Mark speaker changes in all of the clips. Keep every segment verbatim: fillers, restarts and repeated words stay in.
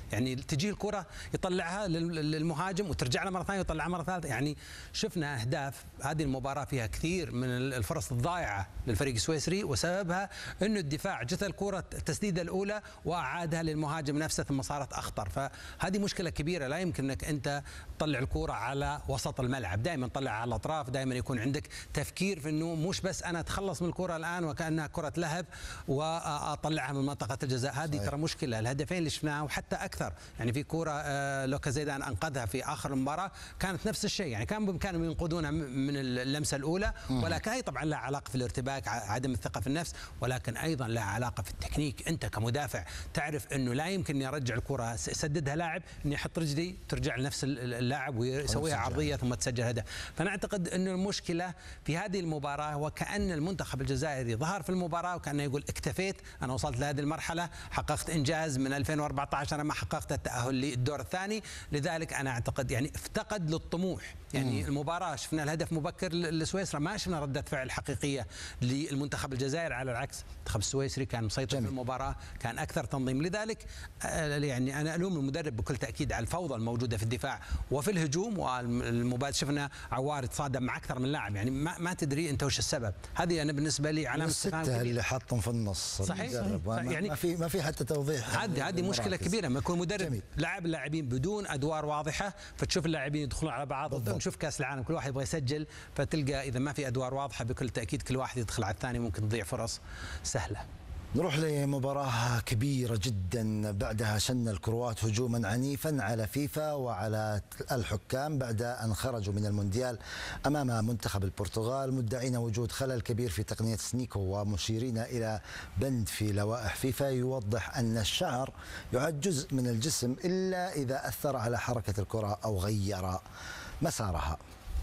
Speaker 1: يعني تجي الكره يطلعها للمهاجم وترجع له مره ثانيه ويطلعها مره ثالثه. يعني شفنا اهداف، هذه المباراه فيها كثير من الفرص الضائعه للفريق السويسري، وسببها انه الدفاع جت الكره التسديده الاولى واعادها للمهاجم نفسه ثم صارت اخطر. فهذه مشكله كبيره، لا يمكن انك انت تطلع الكره على وسط الملعب، دائما طلع على الاطراف، دائما يكون عندك تفكير في انه مش بس انا اتخلص من الكره الان وكانها كره لهب واطلعها من منطقه الجزاء. هذه ترى مشكله. الهدفين اللي شفناها وحتى اكثر، يعني في كره لوكا زيدان انقذها في اخر المباراه كانت نفس الشيء، يعني كان بامكانهم ينقذونها من اللمسه الاولى، ولكن هي طبعا لها علاقه في الارتباك، عدم الثقه في النفس، ولكن ايضا لها علاقه في التكنيك. انت كمدافع تعرف انه لا يمكن اني ارجع الكره سددها لاعب اني احط رجلي ترجع لنفس اللاعب ويسويها عرضيه ثم تسجل هدف. فانا اعتقد انه المشكله في هذه المباراه وكأن المنتخب الجزائري ظهر في المباراه وكانه يقول اكتفيت، انا وصلت لهذه المرحله، حققت انجاز من ألفين وأربعة عشر انا ما حققت التاهل للدور الثاني، لذلك انا اعتقد يعني افتقد للطموح. يعني مم. المباراه شفنا الهدف مبكر لسويسرا، ما شفنا رده فعل حقيقيه للمنتخب الجزائري، على العكس المنتخب السويسري كان مسيطر جميل. في المباراه، كان اكثر تنظيم. لذلك يعني انا الوم المدرب بكل تاكيد على الفوضى الموجوده في الدفاع وفي الهجوم. والمباراه شفنا عوار تصادم مع اكثر من لاعب، يعني ما, ما تدري انت وش السبب. هذه انا بالنسبه لي علامه استفهام كبيره.
Speaker 2: اللي حطهم في النص
Speaker 1: صحيح, صحيح.
Speaker 2: يعني ما في ما في حتى توضيح.
Speaker 1: هذه هذه مشكله كبيره لما يكون مدرب لاعب اللاعبين بدون ادوار واضحه، فتشوف اللاعبين يدخلون على بعض. نشوف كاس العالم كل واحد يبغى يسجل، فتلقى اذا ما في ادوار واضحه بكل تاكيد كل واحد يدخل على الثاني، ممكن تضيع فرص سهله.
Speaker 2: نروح لمباراة كبيرة جدا بعدها شن الكروات هجوما عنيفا على فيفا وعلى الحكام بعد أن خرجوا من المونديال أمام منتخب البرتغال مدعين وجود خلل كبير في تقنية سنيكو، ومشيرين إلى بند في لوائح فيفا يوضح أن الشعر يعد جزء من الجسم إلا إذا أثر على حركة الكرة أو غير مسارها.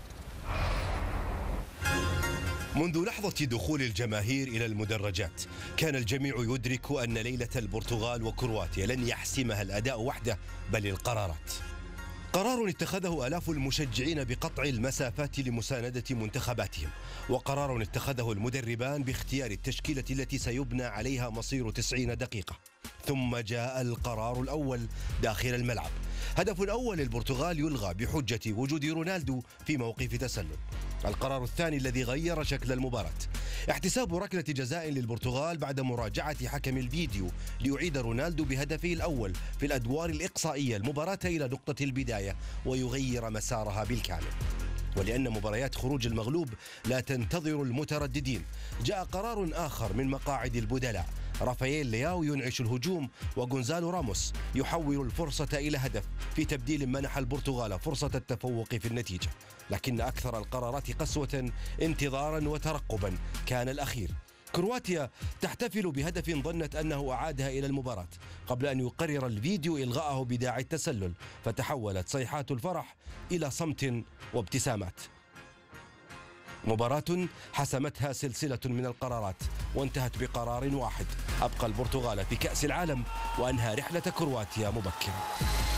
Speaker 3: منذ لحظة دخول الجماهير إلى المدرجات كان الجميع يدرك أن ليلة البرتغال وكرواتيا لن يحسمها الأداء وحده بل القرارات. قرار اتخذه آلاف المشجعين بقطع المسافات لمساندة منتخباتهم، وقرار اتخذه المدربان باختيار التشكيلة التي سيبنى عليها مصير تسعين دقيقة. ثم جاء القرار الأول داخل الملعب. هدف الأول للبرتغال يلغى بحجة وجود رونالدو في موقف تسلل. القرار الثاني الذي غير شكل المباراة احتساب ركلة جزاء للبرتغال بعد مراجعة حكم الفيديو ليعيد رونالدو بهدفه الأول في الأدوار الإقصائية المباراة إلى نقطة البداية ويغير مسارها بالكامل. ولأن مباريات خروج المغلوب لا تنتظر المترددين، جاء قرار آخر من مقاعد البدلاء. رافائيل لياو ينعش الهجوم وغونزالو راموس يحول الفرصة إلى هدف في تبديل منح البرتغال فرصة التفوق في النتيجة. لكن أكثر القرارات قسوة انتظارا وترقبا كان الأخير. كرواتيا تحتفل بهدف ظنت أنه أعادها إلى المباراة قبل أن يقرر الفيديو إلغاءه بداعي التسلل، فتحولت صيحات الفرح إلى صمت وابتسامات. مباراة حسمتها سلسلة من القرارات وانتهت بقرار واحد أبقى البرتغال في كأس العالم وأنهى رحلة كرواتيا مبكرا.